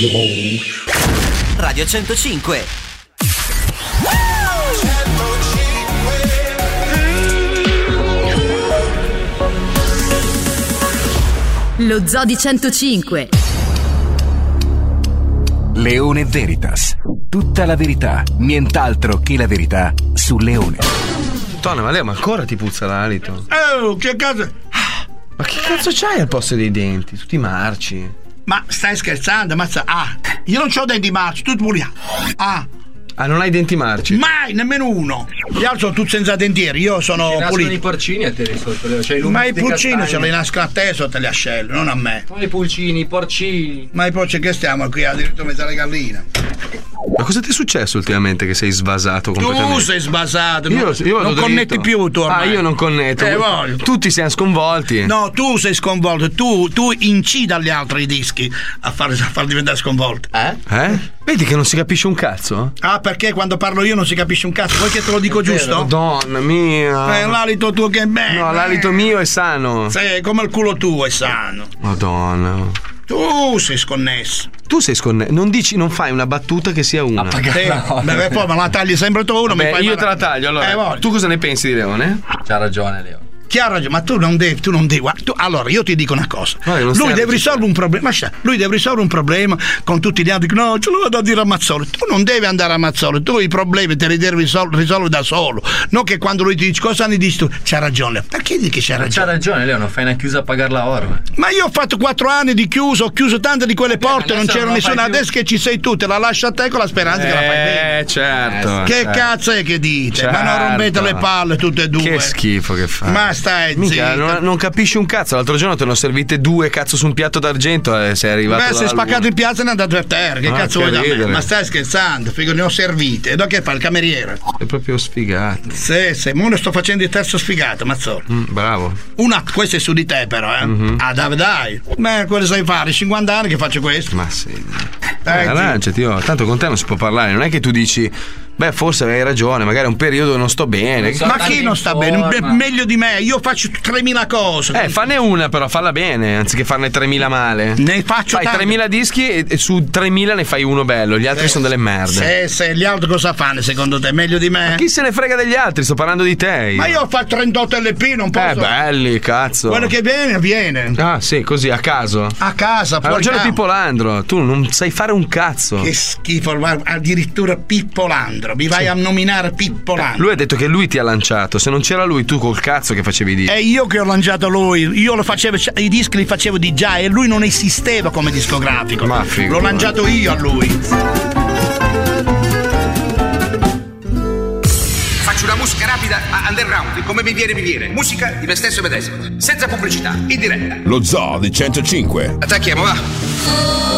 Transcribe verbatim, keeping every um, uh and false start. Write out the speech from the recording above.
Radio centocinque. Lo Zoo di centocinque. Leone Veritas. Tutta la verità, nient'altro che la verità su Leone. Tonna, ma lei ma ancora ti puzza l'alito? Oh, che cazzo? Ma che cazzo c'hai al posto dei denti? Tutti marci. Ma stai scherzando? Mazza. Ah, io non c'ho denti marci, tu pure. Ah. Ah, non hai denti marci? Mai, nemmeno uno. Gli altri sono tutti senza dentieri, io sono pulito. pulito. I porcini a te di sotto, cioè ma i pulcini ce li nascono a te sotto le ascelle, non a me. Ma i pulcini, i porcini. Ma i porci che stiamo qui addirittura mezzo alle galline. Ma cosa ti è successo ultimamente che sei svasato completamente? Tu sei svasato, io, non, io non connetti più tu ormai. Ah, io non connetto. Eh, voglio. Tutti siamo sconvolti. No, tu sei sconvolto, tu, tu incidi agli altri dischi a far, a far diventare sconvolti. Eh? Eh? Vedi che non si capisce un cazzo? Ah, perché quando parlo io non si capisce un cazzo? Vuoi che te lo dico giusto? Madonna mia. Eh, l'alito tuo che è bello. No, l'alito mio è sano. Sì, come il culo tuo è sano. Madonna. Tu sei sconnesso. Tu sei sconnesso. Non dici, non fai una battuta che sia una. Sì. Beh, poi me la tagli sempre tu uno. Beh, mi fai io male. te la taglio allora. Eh, tu cosa ne pensi di Leone? C'ha ragione, Leo. Chi ha ragione, ma tu non devi, tu non devi. Guarda, tu, allora io ti dico una cosa. Lui deve risolvere un problema. Ma lui deve risolvere un problema con tutti gli altri. No, ce lo vado a dire a Mazzoli. Tu non devi andare a Mazzoli, tu i problemi te li devi risolvere, risolvere da solo. Non che quando lui ti dice cosa ne dici tu, c'ha ragione. Perché dici che c'ha ragione? C'ha ragione, Leo, non fai una chiusa a pagare la orma. Ma io ho fatto quattro anni di chiuso, ho chiuso tante di quelle porte, non c'era nessuno. Adesso che ci sei tu, te la lascio a te con la speranza eh, che la fai bene. Eh, certo. Che certo. cazzo è che dite? Certo. Ma non rompete le palle tutte e due. Che schifo che fai. Ma stai Minchia, zitto. non, non capisci un cazzo. L'altro giorno te ne ho servite due cazzo su un piatto d'argento e sei arrivato. Beh, sei spaccato in piazza e è andato a terra. Che Ah, cazzo che vuoi da me? ridere. Ma stai scherzando? Figo, ne ho servite. E da che fa il cameriere? È proprio sfigato. Sì, sì, mo ne sto facendo il terzo sfigato, Mazzolo. Mm, bravo. Una, questo è su di te, però, eh. Mm-hmm. Ah, dai, dai. Beh, quello sai fare, cinquanta anni che faccio questo. Ma sì. Eh, Eh, arrangiati, oh. Tanto con te non si può parlare. Non è che tu dici. Beh, forse hai ragione, magari un periodo non sto bene. So, ma chi non sta bene? Me- meglio di me, io faccio tremila cose. Eh, fanne una però, falla bene, anziché farne tremila male. Ne faccio Fai tante. tremila dischi e, e su tremila ne fai uno bello, gli altri Eh, sono delle merde. Se, se gli altri cosa fanno secondo te? Meglio di me? Ma chi se ne frega degli altri? Sto parlando di te. Ma io ho fatto trentotto L P, non posso. Eh, belli, cazzo. Quello che viene, viene. Ah, sì, così, a caso. A casa, Hai fuori ragione campo. Pippo Landro, tu non sai fare un cazzo. Che schifo, guarda, addirittura Pippo Landro. Mi vai Sì. a nominare Pippo Landro. Lui ha detto che lui ti ha lanciato, se non c'era lui tu col cazzo che facevi di. È io che ho lanciato lui, io lo facevo, i dischi li facevo di già e lui non esisteva come discografico. Ma figo, L'ho lanciato io a lui. Faccio una musica rapida a underground, come mi viene mi viene. Musica di me stesso medesimo, senza pubblicità, in diretta. Lo Zoo di centocinque. Attacchiamo, va.